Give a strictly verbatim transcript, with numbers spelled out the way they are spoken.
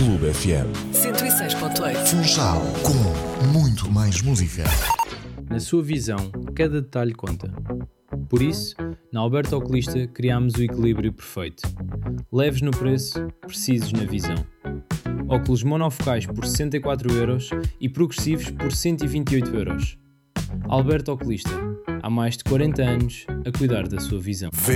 Clube F M. cento e seis ponto oito. Funchal, com muito mais música. Na sua visão, cada detalhe conta. Por isso, na Alberto Oculista criámos o equilíbrio perfeito. Leves no preço, precisos na visão. Óculos monofocais por sessenta e quatro euros e progressivos por cento e vinte e oito euros. Alberto Oculista, há mais de quarenta anos a cuidar da sua visão.